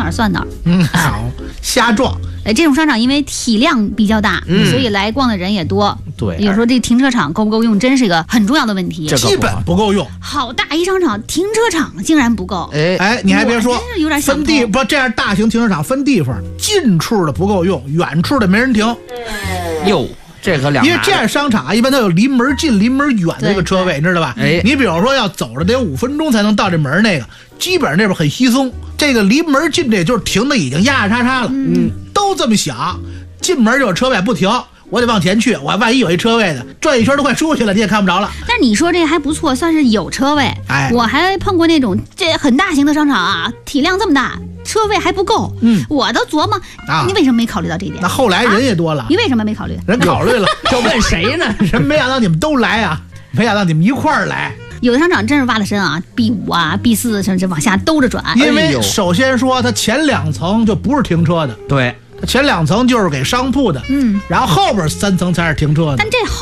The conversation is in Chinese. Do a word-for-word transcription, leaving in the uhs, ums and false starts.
哪儿算哪儿。 嗯，好，瞎撞。 哎，这种商场因为体量比较大，嗯、所以来逛的人也多。 对， 有时候这停车场够不够用，真是一个很重要的问题。 基本不够用。 好大一商场，停车场竟然不够。 哎哎，你还别说， 真是有点想分地不这样大型停车场分地方，近处的不够用，远处的没人停。 哟。这可两， 因为这样商场啊，一般都有离门近、离门远的这个车位，你知道吧？ 哎， 你比如说要走着得有五分钟才能到这门那个，基本上那边很稀松。这个离门近的，就是停的已经压压叉叉了，嗯，都这么想，进门就有车位不停，我得往前去，我万一有一车位的，转一圈都快出去了，你也看不着了。 但是你说这还不错，算是有车位。 哎， 我还碰过那种这很大型的商场啊，体量这么大。车位还不够，嗯，我都琢磨，啊、你为什么没考虑到这一点？ 那后来人也多了，啊、 你为什么没考虑？ 人考虑了， 就问谁呢？ 人没想到你们都来啊，没想到你们一块儿来。 有的商场真是挖了深啊 ，B 五啊 ，B 四甚至往下兜着转。 因为首先说，它前两层就不是停车的， 对， 它前两层就是给商铺的，嗯，然后后边三层才是停车的。 但这